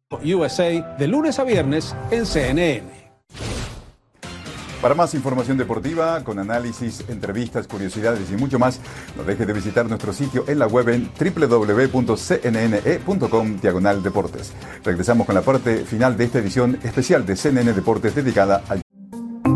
USA de lunes a viernes en CNN. Para más información deportiva, con análisis, entrevistas, curiosidades y mucho más, no deje de visitar nuestro sitio en la web en www.cnne.com/deportes. Regresamos con la parte final de esta edición especial de CNN Deportes dedicada al